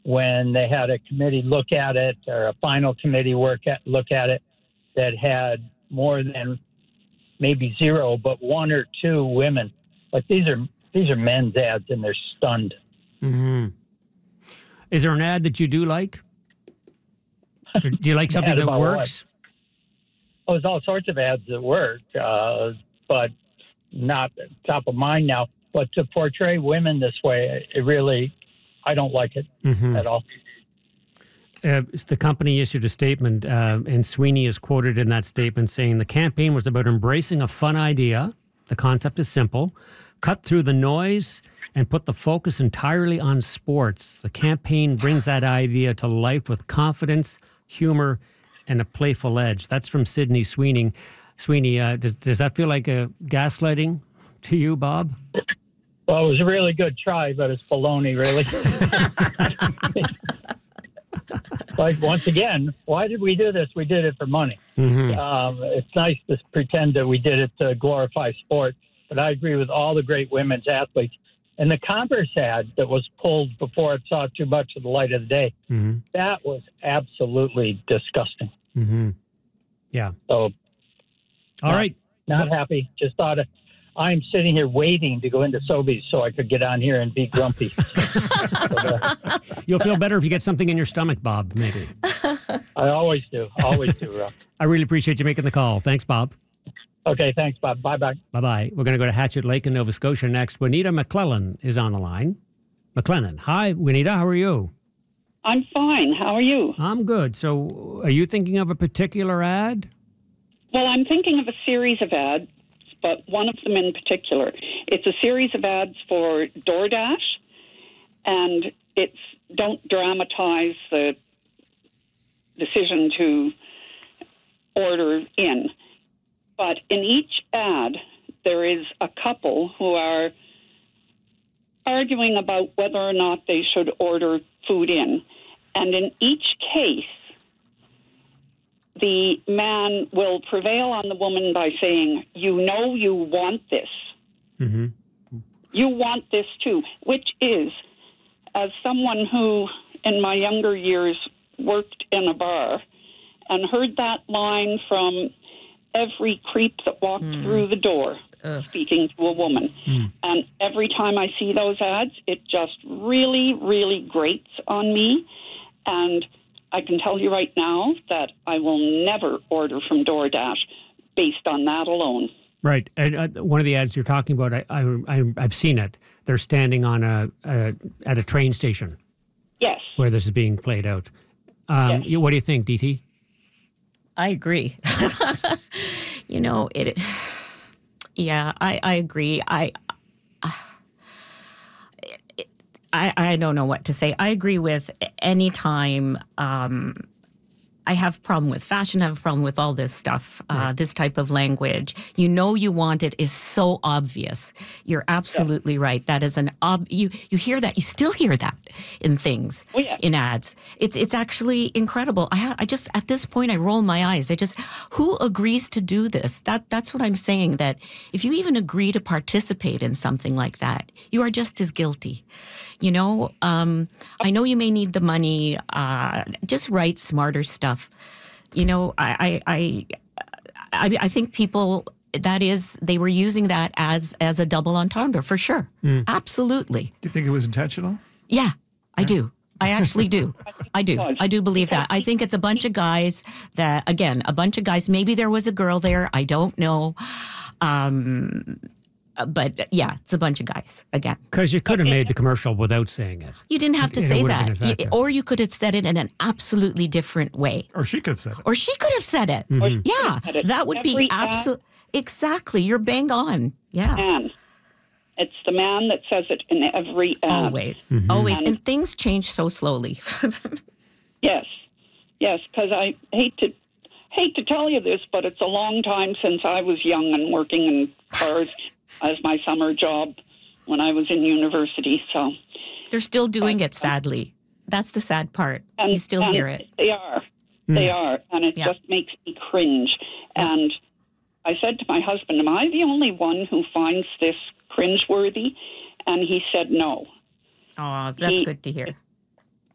when they had a committee look at it, or a final committee look at it, that had more than maybe zero, but one or two women. Like these are men's ads, and they're stunned. Mm-hmm. Is there an ad that you do like? Do you like something that works? Oh, there's all sorts of ads that work, but not top of mind now. But to portray women this way, I don't like it at all. The company issued a statement, and Sweeney is quoted in that statement saying the campaign was about embracing a fun idea. The concept is simple. Cut through the noise and put the focus entirely on sports. The campaign brings that idea to life with confidence, humor, and a playful edge. That's from Sydney Sweeney. Sweeney, does that feel like a gaslighting to you, Bob? Well, it was a really good try, but it's baloney, really. Like, once again, why did we do this? We did it for money. Mm-hmm. It's nice to pretend that we did it to glorify sport, but I agree with all the great women's athletes. And the Converse ad that was pulled before it saw too much of the light of the day, that was absolutely disgusting. Mm-hmm. Yeah. So, all right. Not happy. Just thought I'm sitting here waiting to go into Sobeys so I could get on here and be grumpy. You'll feel better if you get something in your stomach, Bob, maybe. I always do. Rob. I really appreciate you making the call. Thanks, Bob. Okay, thanks, Bob. Bye-bye. Bye-bye. We're going to go to Hatchet Lake in Nova Scotia next. Juanita McClellan is on the line. McClellan. Hi, Juanita. How are you? I'm fine. How are you? I'm good. So are you thinking of a particular ad? Well, I'm thinking of a series of ads, but one of them in particular. It's a series of ads for DoorDash, and it's don't dramatize the decision to order in. But in each ad, there is a couple who are arguing about whether or not they should order food in. And in each case, the man will prevail on the woman by saying, you know you want this. Mm-hmm. You want this too, which is, as someone who in my younger years worked in a bar and heard that line from every creep that walked through the door speaking to a woman. And every time I see those ads, it just really, really grates on me. And I can tell you right now that I will never order from DoorDash based on that alone. Right. And one of the ads you're talking about, I've seen it. They're standing on at a train station. Yes. Where this is being played out. Yes. What do you think, DT? I agree. I agree. I don't know what to say. I agree with any time. I have a problem with fashion. I have a problem with all this stuff, this type of language. You know you want it is so obvious. You're absolutely right. That is you hear that. You still hear that in things, in ads. It's actually incredible. I just, at this point, I roll my eyes. Who agrees to do this? That's what I'm saying, that if you even agree to participate in something like that, you are just as guilty. You know, I know you may need the money. Just write smarter stuff. You know, I think people, they were using that as a double entendre for sure. Absolutely. Do you think it was intentional? Yeah, I do. I actually do. I do believe that. I think it's a bunch of guys maybe there was a girl there. I don't know. But yeah, it's a bunch of guys again. Because you could have made the commercial without saying it. You didn't have to say that. Or you could have said it in an absolutely different way. Or she could have said it. Mm-hmm. Yeah, that would be absolutely. Exactly. You're bang on. Yeah. Man. It's the man that says it in every ad. Always. Mm-hmm. Always. And things change so slowly. Yes, because I hate to tell you this, but it's a long time since I was young and working in cars as my summer job when I was in university. So they're still doing it, sadly. That's the sad part. You still hear it. They are. They are. And it just makes me cringe. Yeah. And I said to my husband, am I the only one who finds this cringeworthy? And he said no. Oh, that's good to hear.